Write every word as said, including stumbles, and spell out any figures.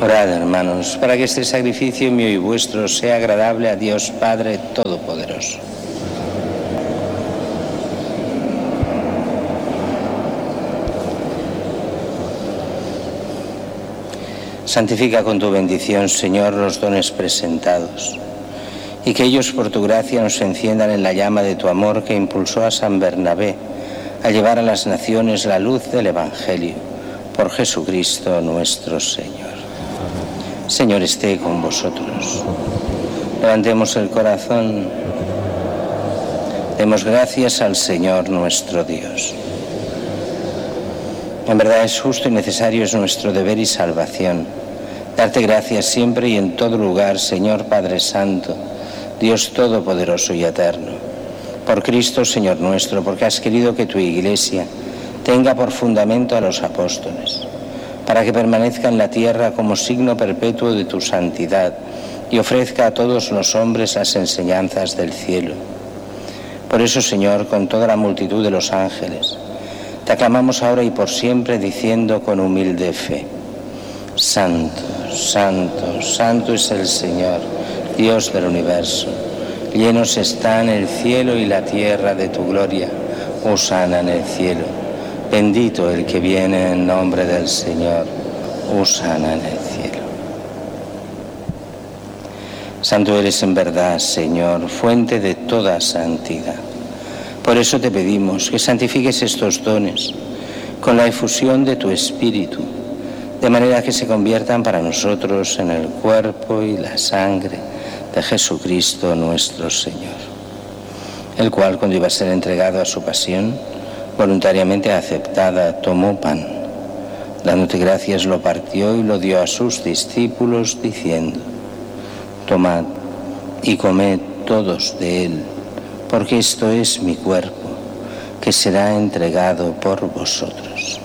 Orad, hermanos, para que este sacrificio mío y vuestro sea agradable a Dios Padre Todopoderoso. Santifica con tu bendición, Señor, los dones presentados, y que ellos por tu gracia nos enciendan en la llama de tu amor que impulsó a San Bernabé a llevar a las naciones la luz del Evangelio, por Jesucristo nuestro Señor. Señor, esté con vosotros. Levantemos el corazón. Demos gracias al Señor nuestro Dios. En verdad es justo y necesario, es nuestro deber y salvación, darte gracias siempre y en todo lugar, Señor Padre Santo, Dios Todopoderoso y Eterno, por Cristo, Señor nuestro, porque has querido que tu Iglesia tenga por fundamento a los apóstoles, para que permanezca en la tierra como signo perpetuo de tu santidad y ofrezca a todos los hombres las enseñanzas del cielo. Por eso, Señor, con toda la multitud de los ángeles, te aclamamos ahora y por siempre diciendo con humilde fe: Santo, Santo, Santo es el Señor, Dios del universo. Llenos están el cielo y la tierra de tu gloria. Hosana en el cielo. Bendito el que viene en nombre del Señor. Hosana en el cielo. Santo eres en verdad, Señor, fuente de toda santidad. Por eso te pedimos que santifiques estos dones con la efusión de tu Espíritu, de manera que se conviertan para nosotros en el cuerpo y la sangre de Jesucristo nuestro Señor, el cual, cuando iba a ser entregado a su pasión, voluntariamente aceptada, tomó pan, dándote gracias lo partió y lo dio a sus discípulos, diciendo: tomad y comed todos de él, porque esto es mi cuerpo, que será entregado por vosotros.